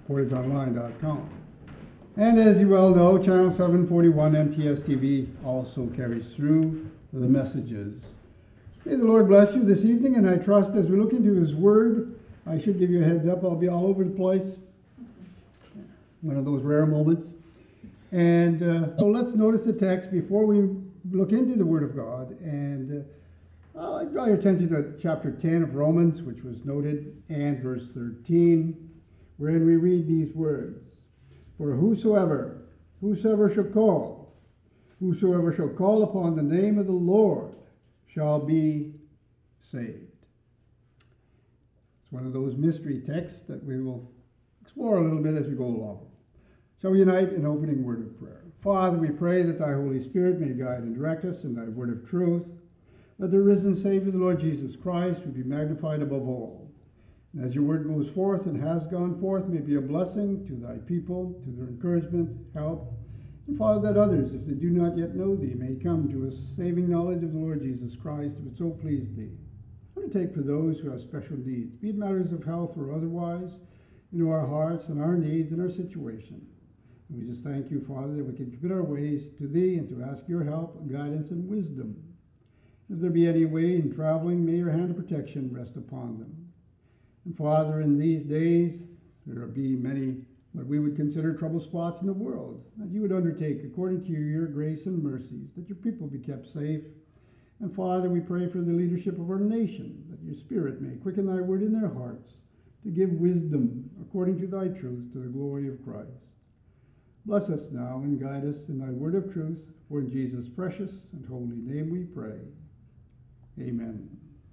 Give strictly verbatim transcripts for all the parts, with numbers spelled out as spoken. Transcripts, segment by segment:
portage online dot com. And as you well know, Channel seven forty-one M T S T V also carries through the messages. May the Lord bless you this evening, and I trust as we look into His Word, I should give you a heads up, I'll be all over the place. One of those rare moments. And uh, so let's notice the text before we look into the Word of God. And uh, I'll draw your attention to chapter ten of Romans, which was noted, and verse thirteen, wherein we read these words. For whosoever, whosoever shall call, whosoever shall call upon the name of the Lord shall be saved. It's one of those mystery texts that we will explore a little bit as we go along. Shall we unite in opening word of prayer? Father, we pray that thy Holy Spirit may guide and direct us in thy word of truth, that the risen Savior, the Lord Jesus Christ, would be magnified above all. And as your word goes forth and has gone forth, may be a blessing to thy people, to their encouragement, help, and Father, that others, if they do not yet know thee, may come to a saving knowledge of the Lord Jesus Christ, if it so please thee. Undertake for those who have special needs, be it matters of health or otherwise, into our hearts and our needs and our situation. And we just thank you, Father, that we can commit our ways to thee and to ask your help, guidance, and wisdom. If there be any way in traveling, may your hand of protection rest upon them. And Father, in these days, there will be many what we would consider trouble spots in the world, that you would undertake according to your grace and mercies, that your people be kept safe. And Father, we pray for the leadership of our nation, that your Spirit may quicken thy word in their hearts, to give wisdom according to thy truth, to the glory of Christ. Bless us now and guide us in thy word of truth, for in Jesus' precious and holy name we pray. Amen.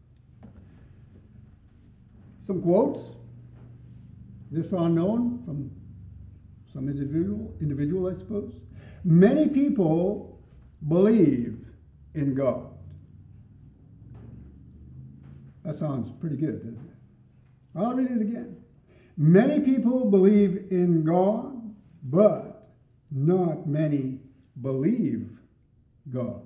Some quotes. This unknown from some individual, individual, I suppose. Many people believe in God. That sounds pretty good, doesn't it? I'll read it again. Many people believe in God, but not many believe God.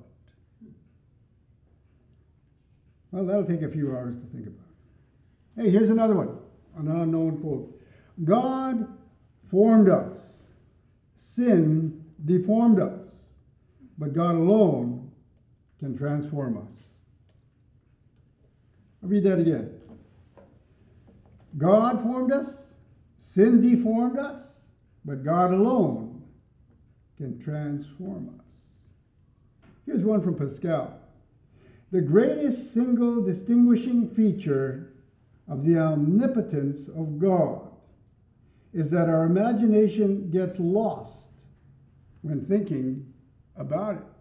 Well, that'll take a few hours to think about. Hey, here's another one, an unknown quote. God formed us. Sin deformed us. But God alone can transform us. I'll read that again. God formed us. Sin deformed us. But God alone can transform us. Here's one from Pascal. The greatest single distinguishing feature of the omnipotence of God is that our imagination gets lost when thinking about it.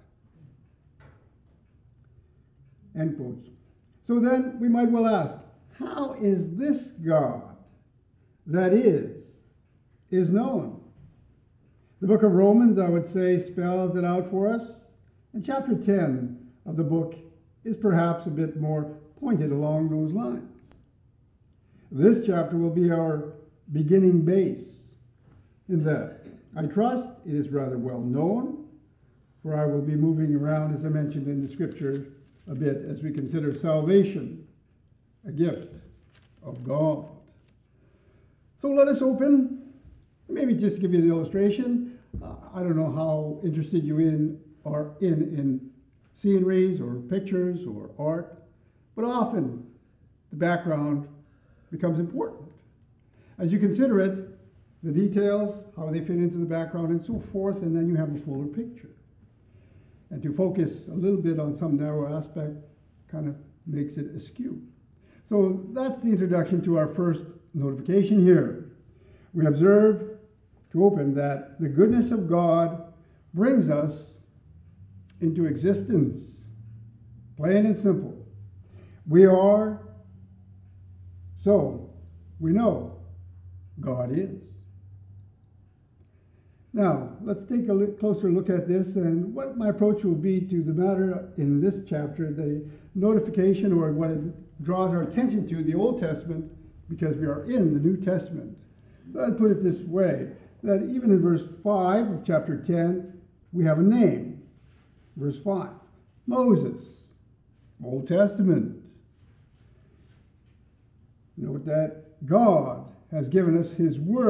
End quotes. So then we might well ask, how is this God that is, is known? The book of Romans, I would say, spells it out for us. And chapter ten of the book is perhaps a bit more pointed along those lines. This chapter will be our beginning base in that I trust it is rather well known, for I will be moving around, as I mentioned in the scripture, a bit as we consider salvation, a gift of God. So let us open, maybe just give you an illustration. Uh, I don't know how interested you in are in, in sceneries or pictures or art, but often the background becomes important. As you consider it, the details, how they fit into the background and so forth, and then you have a fuller picture. And to focus a little bit on some narrow aspect kind of makes it askew. So that's the introduction to our first notification here. We observe to open that the goodness of God brings us into existence, plain and simple. We are, so we know God is. Now, let's take a look, closer look at this and what my approach will be to the matter in this chapter, the notification, or what it draws our attention to, the Old Testament, because we are in the New Testament. But I'd put it this way, that even in verse five of chapter ten, we have a name. Verse five, Moses, Old Testament. Note that God has given us his word.